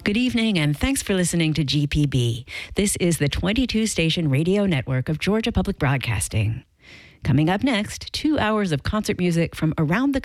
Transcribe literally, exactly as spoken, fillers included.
Good evening, and thanks for listening to G P B. This is the twenty-two station radio network of Georgia Public Broadcasting. Coming up next, two hours of concert music from around the